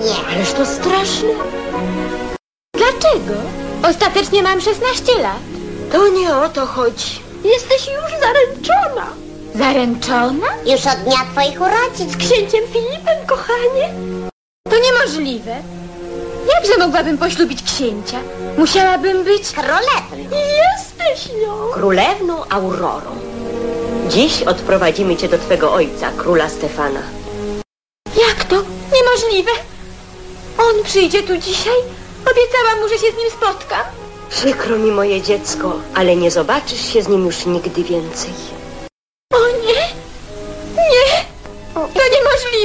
Nie. Ależ to straszne. Dlaczego? Ostatecznie mam 16 lat. To nie o to chodzi. Jesteś już zaręczona. Zaręczona? Już od dnia twoich urodzin. Z księciem Filipem, kochanie? To niemożliwe. Jakże mogłabym poślubić księcia? Musiałabym być... Królewną. Jesteś nią. Królewną Aurorą. Dziś odprowadzimy cię do twego ojca, króla Stefana. Jak to? Niemożliwe. On przyjdzie tu dzisiaj? Obiecałam mu, że się z nim spotkam. Przykro mi, moje dziecko, ale nie zobaczysz się z nim już nigdy więcej.